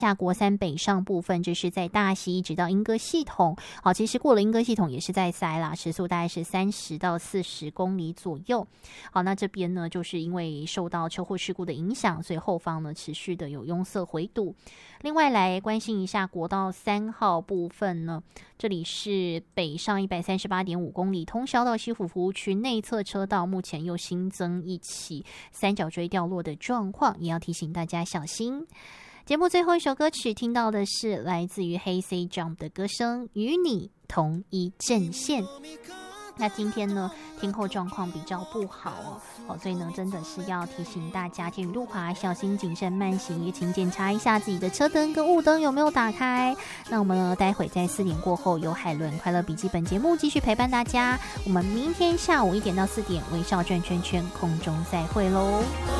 下国三北上部分，这是在大溪一直到莺歌系统。好，其实过了莺歌系统也是在塞啦，时速大概是30到40公里左右。好，那这边呢，就是因为受到车祸事故的影响，所以后方呢持续的有拥塞回堵。另外来关心一下国道3号部分呢，这里是北上138.5公里，通霄到西湖服务区内侧车道，目前又新增一起三角锥掉落的状况，也要提醒大家小心。节目最后一首歌曲听到的是来自于黑 C Jump 的歌声《与你同一阵线》。那今天呢，天候状况比较不好所以呢，真的是要提醒大家，天雨路滑，小心谨慎慢行，也请检查一下自己的车灯跟雾灯有没有打开。那我们呢，待会在4点过后，由海伦快乐笔记本节目继续陪伴大家。我们明天下午1点到4点，微笑转圈圈，空中再会喽。